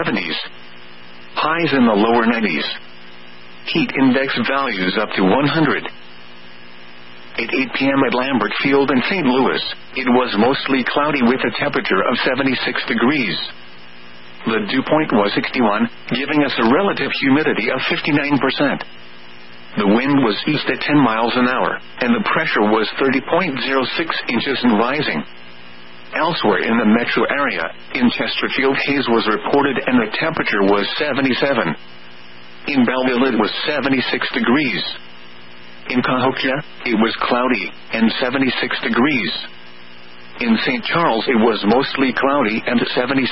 70s. Highs in the lower 90s. Heat index values up to 100. At 8 p.m. at Lambert Field in St. Louis, it was mostly cloudy with a temperature of 76 degrees. The dew point was 61, giving us a relative humidity of 59%. The wind was east at 10 miles an hour, and the pressure was 30.06 inches and rising. Elsewhere in the metro area, in Chesterfield, haze was reported and the temperature was 77. In Belleville, it was 76 degrees. In Cahokia, it was cloudy and 76 degrees. In St. Charles, it was mostly cloudy and 76.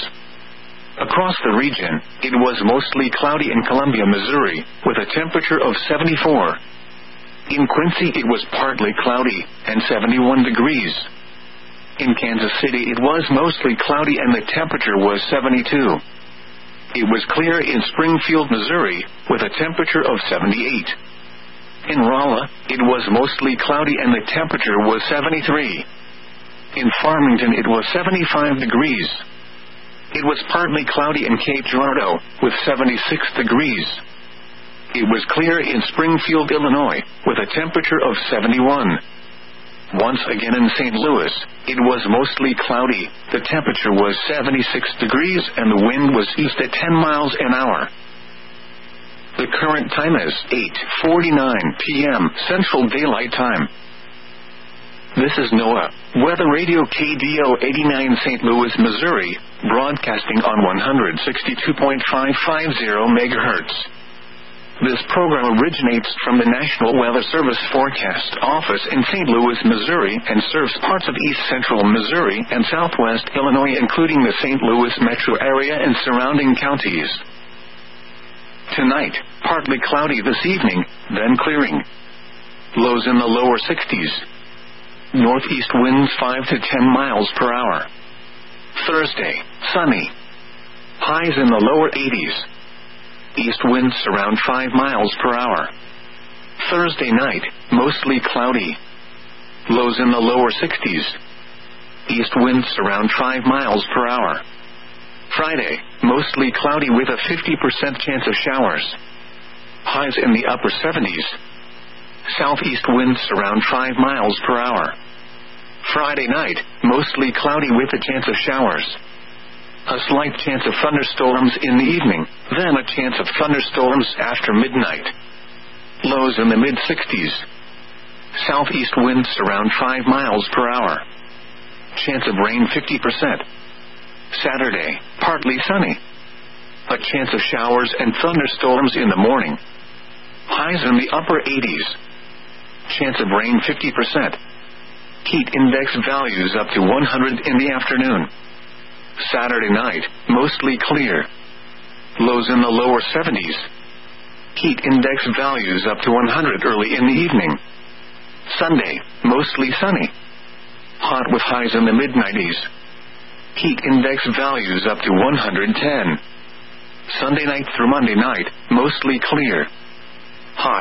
Across the region, it was mostly cloudy in Columbia, Missouri, with a temperature of 74. In Quincy, it was partly cloudy and 71 degrees. In Kansas City, it was mostly cloudy and the temperature was 72. It was clear in Springfield, Missouri, with a temperature of 78. In Rolla, it was mostly cloudy and the temperature was 73. In Farmington, it was 75 degrees. It was partly cloudy in Cape Girardeau, with 76 degrees. It was clear in Springfield, Illinois, with a temperature of 71. Once again in St. Louis, it was mostly cloudy, the temperature was 76 degrees and the wind was east at 10 miles an hour. The current time is 8:49 p.m. Central Daylight Time. This is NOAA Weather Radio KDO 89 St. Louis, Missouri, broadcasting on 162.550 MHz. This program originates from the National Weather Service Forecast Office in St. Louis, Missouri, and serves parts of east central Missouri and southwest Illinois, including the St. Louis metro area and surrounding counties. Tonight, partly cloudy this evening, then clearing. Lows in the lower 60s. Northeast winds 5 to 10 miles per hour. Thursday, sunny. Highs in the lower 80s. East winds around 5 miles per hour. Thursday night, mostly cloudy. Lows in the lower 60s. East winds around 5 miles per hour. Friday, mostly cloudy with a 50% chance of showers. Highs in the upper 70s. Southeast winds around 5 miles per hour. Friday night, mostly cloudy with a chance of showers. A slight chance of thunderstorms in the evening, then a chance of thunderstorms after midnight. Lows in the mid-60s. Southeast winds around 5 miles per hour. Chance of rain 50%. Saturday, partly sunny. A chance of showers and thunderstorms in the morning. Highs in the upper 80s. Chance of rain 50%. Heat index values up to 100 in the afternoon. Saturday night, mostly clear. Lows in the lower 70s. Heat index values up to 100 early in the evening. Sunday, mostly sunny. Hot with highs in the mid-90s. Heat index values up to 110. Sunday night through Monday night, mostly clear. Hot.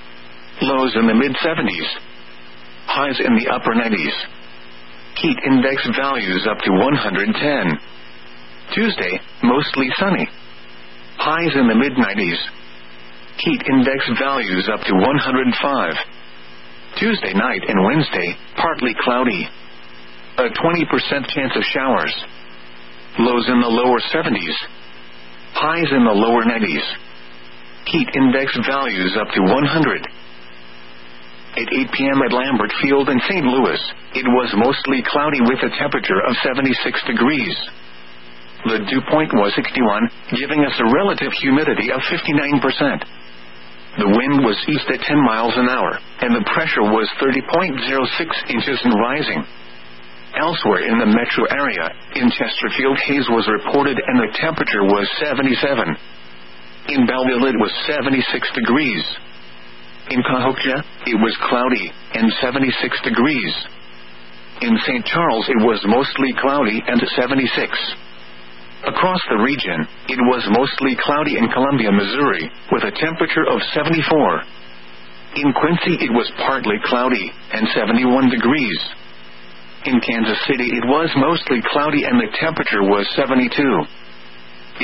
Lows in the mid-70s. Highs in the upper 90s. Heat index values up to 110. Tuesday, mostly sunny. Highs in the mid-90s. Heat index values up to 105. Tuesday night and Wednesday, partly cloudy. A 20% chance of showers. Lows in the lower 70s. Highs in the lower 90s. Heat index values up to 100. At 8 p.m. at Lambert Field in St. Louis, it was mostly cloudy with a temperature of 76 degrees. The dew point was 61, giving us a relative humidity of 59%. The wind was east at 10 miles an hour, and the pressure was 30.06 inches and rising. Elsewhere in the metro area, in Chesterfield, haze was reported and the temperature was 77. In Belleville, it was 76 degrees. In Cahokia, it was cloudy and 76 degrees. In St. Charles, it was mostly cloudy and 76. Across the region, it was mostly cloudy in Columbia, Missouri, with a temperature of 74. In Quincy, it was partly cloudy and 71 degrees. In Kansas City, it was mostly cloudy and the temperature was 72.